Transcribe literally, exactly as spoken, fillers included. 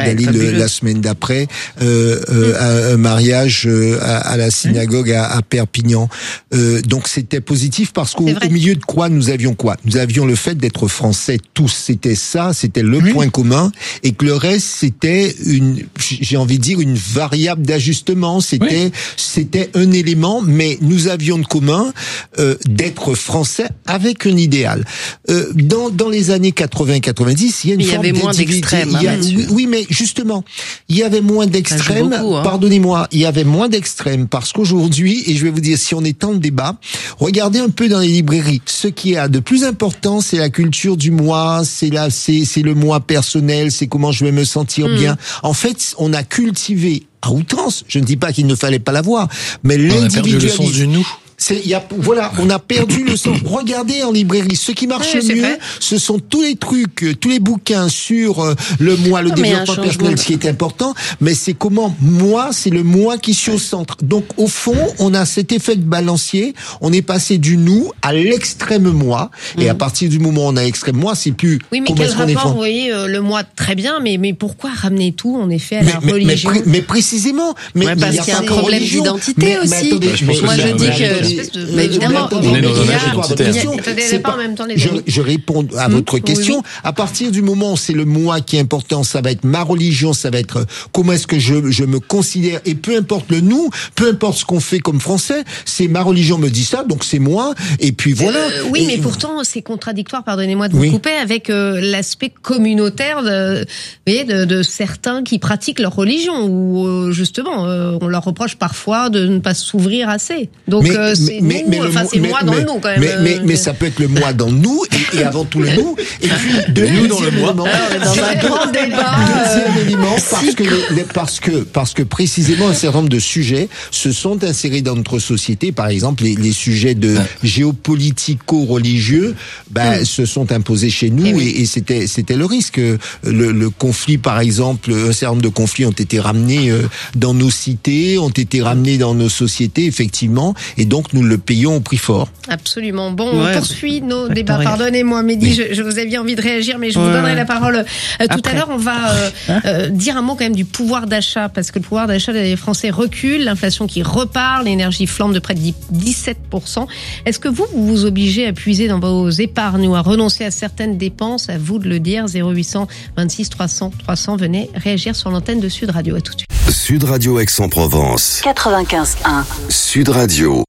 ouais, d'aller le, la semaine d'après euh, euh, à un mariage euh, à, à la synagogue à, à Perpignan. Euh, donc c'était positif parce qu'au au milieu de quoi nous avions quoi Nous avions le fait d'être français tous. C'était ça, c'était le oui. point commun, et que le reste c'était une, j'ai envie de dire une variable d'ajustement. C'était oui. c'était un élément, mais nous avions de commun euh, d'être français avec un idéal. Euh, dans dans les années quatre-vingts quatre-vingt-dix, il y a une mais forme il y avait moins d'extrêmes. Hein, oui, oui, mais justement, il y avait moins d'extrêmes. Beaucoup, hein. Pardonnez-moi, il y avait moins d'extrêmes parce qu'aujourd'hui, et je vais vous dire, si on est en débat, regardez un peu dans les librairies. Ce qui a de plus important, c'est la culture du moi, c'est là, c'est c'est le moi personnel, c'est comment je vais me sentir mmh. bien. En fait, on a cultivé à outrance. Je ne dis pas qu'il ne fallait pas l'avoir, mais l'individualisme. On a perdu le sens du nous. C'est, il y a, voilà, on a perdu le sens. Regardez en librairie, ce qui marche ouais, mieux, vrai. ce sont tous les trucs, tous les bouquins sur euh, le moi, le non, développement personnel, ce qui est important, mais c'est comment moi, c'est le moi qui suis au centre. Donc au fond, on a cet effet de balancier, on est passé du nous à l'extrême moi, mmh. et à partir du moment où on a l'extrême moi, c'est plus. Oui, mais quel rapport, vous voyez, euh, le moi très bien, mais mais pourquoi ramener tout en effet à mais, la mais, religion mais, mais précisément, mais ouais, parce qu'il y a un problème d'identité mais, aussi. Mais attendez, je moi je dis que De, mais évidemment, on est dans un âge identitaire. C'est pas en même temps les je, je réponds à mmh, votre question. Oui, oui. À partir du moment où c'est le moi qui est important, ça va être ma religion, ça va être comment est-ce que je, je me considère, et peu importe le nous, peu importe ce qu'on fait comme français, c'est ma religion me dit ça, donc c'est moi, et puis voilà. Euh, oui, et, mais pourtant c'est contradictoire, pardonnez-moi de vous oui. couper, avec euh, l'aspect communautaire de, vous voyez, de, de certains qui pratiquent leur religion, ou euh, justement, euh, on leur reproche parfois de ne pas s'ouvrir assez. Donc mais, euh, c'est mais, nous, mais enfin le, c'est mais, moi mais, dans le nous quand même. Mais, mais, mais ça peut être le moi dans le nous, et, et avant tout le nous, et puis de nous dans le moi. Alors, on est dans un grand débat. Deuxième élément, parce que, les, parce que, parce que précisément un certain nombre de sujets se sont insérés dans notre société. Par exemple, les, les sujets de géopolitico-religieux, ben, mmh. se sont imposés chez nous, et, oui. et, et c'était, c'était le risque. Le, le conflit, par exemple, un certain nombre de conflits ont été ramenés dans nos cités, ont été ramenés dans nos sociétés, effectivement, et donc nous le payons au prix fort. Absolument. Bon, ouais. on poursuit nos ouais, débats. Rien. Pardonnez-moi, Mehdi, oui. je, je vous avais envie de réagir, mais je ouais. vous donnerai la parole euh, tout à l'heure. On va euh, hein euh, dire un mot quand même du pouvoir d'achat, parce que le pouvoir d'achat des Français recule, l'inflation qui repart, l'énergie flambe de près de dix-sept pour cent. Est-ce que vous, vous vous obligez à puiser dans vos épargnes ou à renoncer à certaines dépenses? À vous de le dire. Zéro huit cent vingt-six trois cents trois cents. Venez réagir sur l'antenne de Sud Radio. À tout de suite. Sud Radio Aix-en-Provence. quatre-vingt-quinze un. Sud Radio.